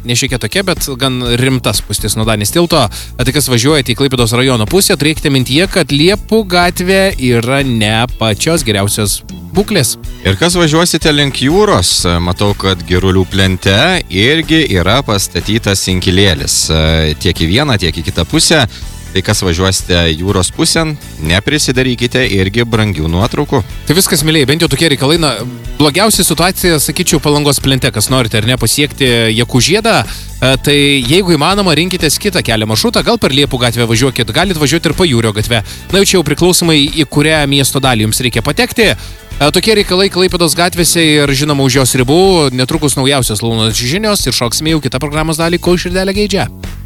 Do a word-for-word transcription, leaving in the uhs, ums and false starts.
ne šiokia tokia, bet gan rimtas spūstis nuo Danės tilto. Tai kas važiuojate į Klaipėdos rajono pusę, turėkite mintyje, kad Liepų gatvė yra ne pačios geriausios būklės. Ir kas važiuosite link jūros, matau, kad Girulių plente irgi yra pastatytas inkilėlis. Tiek į vieną, tiek į kitą pusę. Tai kas važiuosite jūros pusėn, neprisidarykite irgi brangių nuotraukų. Tai viskas, mėlyje, bent jau tokie reikalai. Na, blogiausia situacija, sakyčiau, Palangos plente, kas norite ar ne pasiekti Jakūžiedą, tai jeigu įmanoma, rinkitės kitą kelią maršrutą, gal per Liepų gatvę važiuokit, galite važiuoti ir Pajūrio gatvę. Na, jau čia jau priklausomai, į kurią miesto dalį jums reikia patekti. Tokie reikalai Klaipėdos gatvėse ir, žinoma, už jos ribų. Netrukus naujausios Launos žinios ir šoksime jau kitą programos dalį, Ko širdelė geidžia.